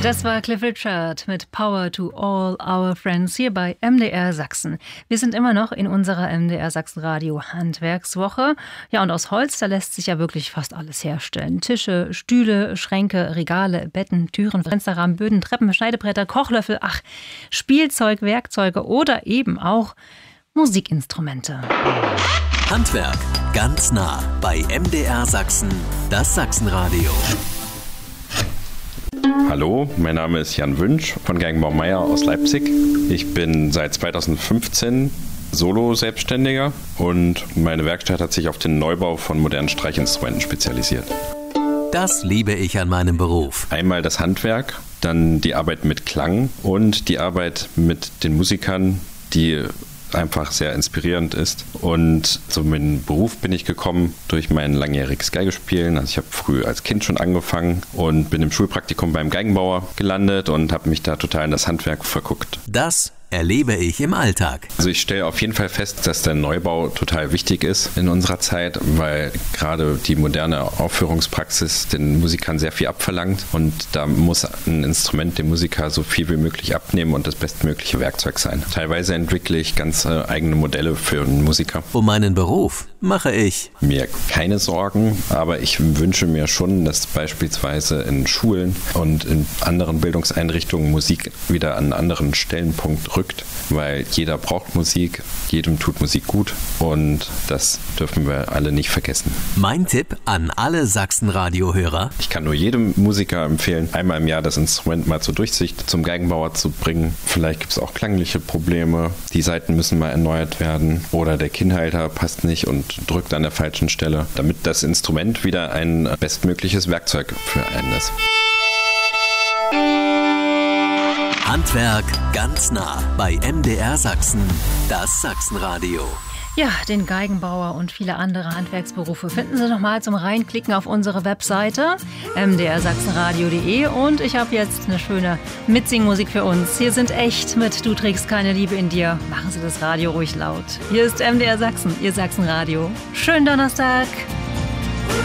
Das war Cliff Richard mit Power to All Our Friends hier bei MDR Sachsen. Wir sind immer noch in unserer MDR Sachsen Radio Handwerkswoche. Ja, und aus Holz, da lässt sich ja wirklich fast alles herstellen. Tische, Stühle, Schränke, Regale, Betten, Türen, Fensterrahmen, Böden, Treppen, Schneidebretter, Kochlöffel, Spielzeug, Werkzeuge oder eben auch Musikinstrumente. Handwerk ganz nah bei MDR Sachsen, das Sachsenradio. Hallo, mein Name ist Jan Wünsch von Geigenbau Meier aus Leipzig. Ich bin seit 2015 Solo-Selbstständiger und meine Werkstatt hat sich auf den Neubau von modernen Streichinstrumenten spezialisiert. Das liebe ich an meinem Beruf. Einmal das Handwerk, dann die Arbeit mit Klang und die Arbeit mit den Musikern, die einfach sehr inspirierend ist. Und zu meinem Beruf bin ich gekommen durch mein langjähriges Geigespielen. Also ich habe früh als Kind schon angefangen und bin im Schulpraktikum beim Geigenbauer gelandet und habe mich da total in das Handwerk verguckt. Das erlebe ich im Alltag. Also ich stelle auf jeden Fall fest, dass der Neubau total wichtig ist in unserer Zeit, weil gerade die moderne Aufführungspraxis den Musikern sehr viel abverlangt und da muss ein Instrument dem Musiker so viel wie möglich abnehmen und das bestmögliche Werkzeug sein. Teilweise entwickle ich ganz eigene Modelle für einen Musiker. Um meinen Beruf mache ich mir keine Sorgen, aber ich wünsche mir schon, dass beispielsweise in Schulen und in anderen Bildungseinrichtungen Musik wieder an einen anderen Stellenpunkt rückt, weil jeder braucht Musik, jedem tut Musik gut und das dürfen wir alle nicht vergessen. Mein Tipp an alle Sachsenradio-Hörer: Ich kann nur jedem Musiker empfehlen, einmal im Jahr das Instrument mal zur Durchsicht zum Geigenbauer zu bringen. Vielleicht gibt es auch klangliche Probleme, die Saiten müssen mal erneuert werden oder der Kinnhalter passt nicht und drückt an der falschen Stelle, damit das Instrument wieder ein bestmögliches Werkzeug für einen ist. Handwerk ganz nah bei MDR Sachsen, das Sachsenradio. Ja, den Geigenbauer und viele andere Handwerksberufe finden Sie nochmal zum Reinklicken auf unsere Webseite mdrsachsenradio.de und ich habe jetzt eine schöne Mitsingmusik für uns. Hier sind Echt mit Du trägst keine Liebe in dir. Machen Sie das Radio ruhig laut. Hier ist MDR Sachsen, Ihr Sachsenradio. Schönen Donnerstag.